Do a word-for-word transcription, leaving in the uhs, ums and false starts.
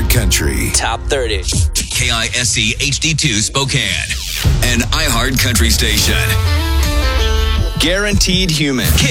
Country. Top thirty. K I S C H D two Spokane. An iHeart Country station. Guaranteed Human.